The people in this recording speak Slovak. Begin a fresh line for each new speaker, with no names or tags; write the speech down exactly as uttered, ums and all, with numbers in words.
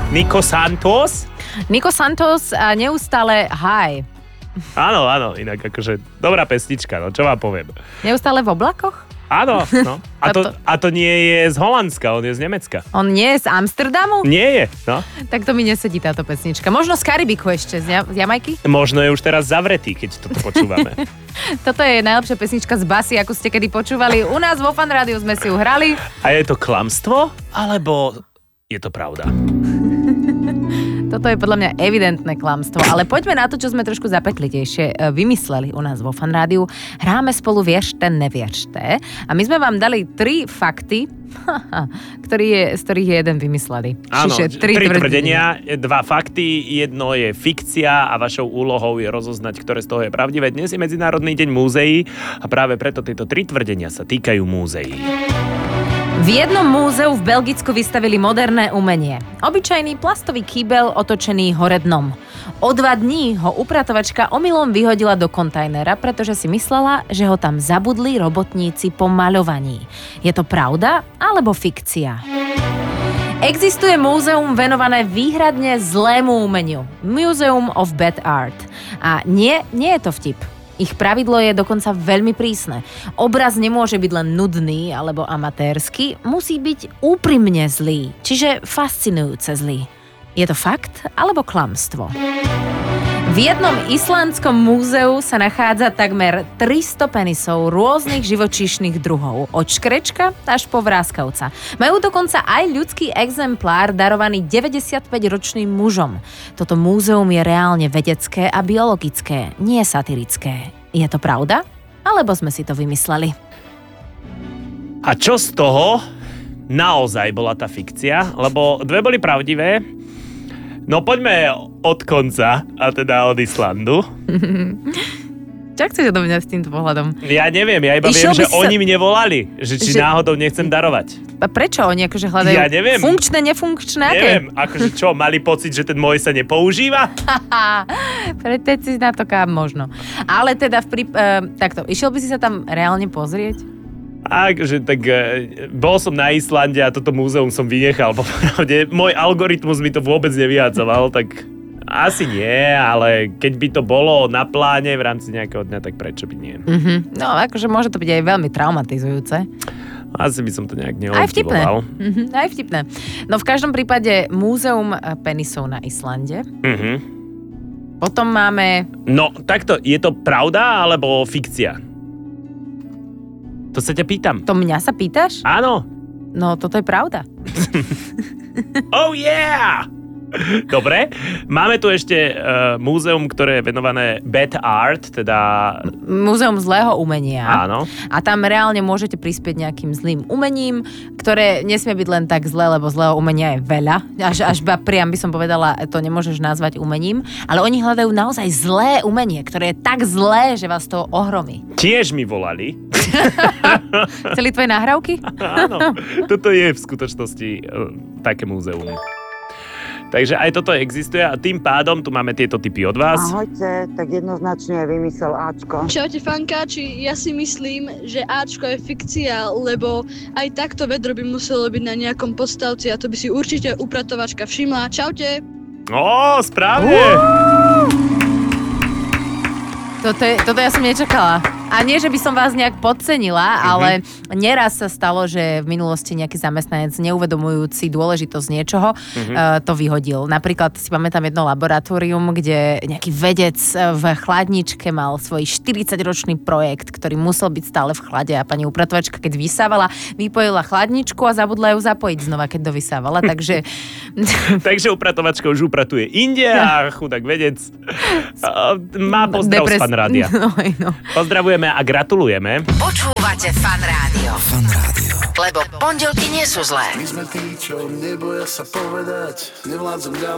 Nico Santos?
Nico Santos a neustále High.
Áno, áno, inak akože dobrá pesnička, no čo vám poviem.
Neustále v oblakoch?
Áno, no. A to, a to nie je z Holandska, on je z Nemecka.
On nie je z Amsterdamu?
Nie je, no.
Tak to mi nesedí táto pesnička. Možno z Karibiku ešte, z, ja- z Jamajky?
Možno je už teraz zavretý, keď toto počúvame.
Toto je najlepšia pesnička z basy, ako ste kedy počúvali. U nás vo Fan Rádiu sme si ju hrali.
A je to klamstvo, alebo je to pravda?
Toto je podľa mňa evidentné klamstvo, ale poďme na to, čo sme trošku zapeklitejšie vymysleli u nás vo Fan Rádiu. Hráme spolu Viešte, neviešte. A my sme vám dali tri fakty, ktorý je, z ktorých je jeden vymyslený.
Áno,
Čiže
tri,
tri
tvrdenia, dva fakty, jedno je fikcia a vašou úlohou je rozoznať, ktoré z toho je pravdivé. Dnes je Medzinárodný deň múzeí a práve preto tieto tri tvrdenia sa týkajú múzeí.
V jednom múzeu v Belgicku vystavili moderné umenie. Obyčajný plastový kýbel otočený hore dnom. O dva dní ho upratovačka omylom vyhodila do kontajnera, pretože si myslela, že ho tam zabudli robotníci po maľovaní. Je to pravda alebo fikcia? Existuje múzeum venované výhradne zlému umeniu. Museum of Bad Art. A nie, nie je to vtip. Ich pravidlo je dokonca veľmi prísne. Obraz nemôže byť len nudný alebo amatérsky, musí byť úprimne zlý, čiže fascinujúce zlý. Je to fakt alebo klamstvo? V jednom islandskom múzeu sa nachádza takmer tristo penisov rôznych živočíšnych druhov, od škrečka až po vráskavca. Majú dokonca aj ľudský exemplár darovaný deväťdesiatpäťročným mužom. Toto múzeum je reálne vedecké a biologické, nie satirické. Je to pravda? Alebo sme si to vymysleli?
A čo z toho naozaj bola tá fikcia? Lebo dve boli pravdivé. No poďme od konca, a teda od Islandu.
Čo chceš do mňa s týmto pohľadom?
Ja neviem, ja iba
Išiel
viem, že
by sa-
oni mne volali, že či
Že-
náhodou nechcem darovať.
A prečo oni akože hľadajú
Ja neviem.
funkčné, nefunkčné? Aké?
Neviem, akože čo, mali pocit, že ten môj sa nepoužíva?
Preteď si na to kam možno. Ale teda v prí... Uh, takto, išiel by si sa tam reálne pozrieť?
Akože tak e, bol som na Islande a toto múzeum som vynechal. Popravde, môj algoritmus mi to vôbec nevyhadzoval, tak asi nie, ale keď by to bolo na pláne v rámci nejakého dňa, tak prečo by nie?
Mhm. No, akože môže to byť aj veľmi traumatizujúce.
Asi by som to nejak
Aj vtipné.
neobdivoval.
Mhm, aj vtipné. No v každom prípade múzeum penisov na Islande.
Mhm.
Potom máme...
No, takto, je to pravda alebo fikcia? To sa ťa pýtam.
To mňa sa pýtaš?
Áno.
No, toto je pravda.
Oh yeah! Dobre, máme tu ešte uh, múzeum, ktoré je venované Bad Art, teda...
Múzeum zlého umenia.
Áno.
A tam reálne môžete prispieť nejakým zlým umením, ktoré nesmie byť len tak zlé, lebo zlého umenia je veľa. Až, až priam by som povedala, to nemôžeš nazvať umením. Ale oni hľadajú naozaj zlé umenie, ktoré je tak zlé, že vás to ohromí.
Tiež mi volali.
Chceli tvoje nahrávky?
Áno, toto je v skutočnosti uh, také múzeum. Takže aj toto existuje a tým pádom tu máme tieto typy od vás.
Ahojte, tak jednoznačne je vymysel Ačko.
Čaute fankáči, ja si myslím, že Ačko je fikcia, lebo aj takto vedro by muselo byť na nejakom podstavci a to by si určite upratovačka všimla. Čaute!
Ó, správne!
Toto, je, toto ja som nečakala. A nie, že by som vás nejak podcenila, mm-hmm. ale neraz sa stalo, že v minulosti nejaký zamestnanec neuvedomujúci dôležitosť niečoho mm-hmm. uh, to vyhodil. Napríklad si pamätám jedno laboratórium, kde nejaký vedec v chladničke mal svoj štyridsaťročný projekt, ktorý musel byť stále v chlade a pani upratovačka, keď vysávala, vypojila chladničku a zabudla ju zapojiť znova, keď dovysávala, takže...
takže upratovačka už upratuje inde a chudák vedec uh, má pozdrav Depres... z Fan Rádia.
No, no.
Pozdravujeme a gratulujeme.
Počúvate Fan Rádio.
Fan Rádio.
Lebo pondelky nie sú zlé.
My sme tí, čo neboja sa povedať, nevládzem ďalej.